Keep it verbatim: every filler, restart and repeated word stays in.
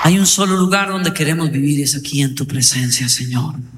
Hay un solo lugar donde queremos vivir, es aquí en tu presencia, Señor.